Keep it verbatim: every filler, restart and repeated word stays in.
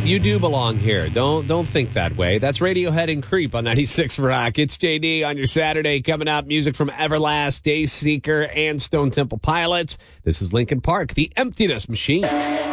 you do belong here. Don't don't think that way. That's Radiohead and Creep on ninety-six Rock. It's J D on your Saturday. Coming up, music from Everlast, Dayseeker, and Stone Temple Pilots. This is Linkin Park, The Emptiness Machine.